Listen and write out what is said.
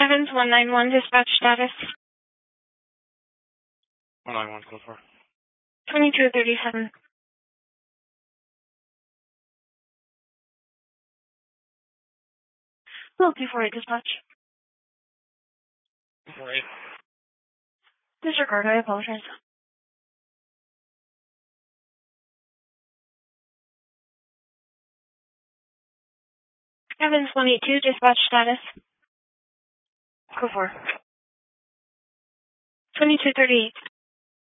Evans 191, dispatch status. 191, go for. 2237. Well, 248, dispatch. 248. Disregard, I apologize. Evans 182, dispatch status. Go for. 2238.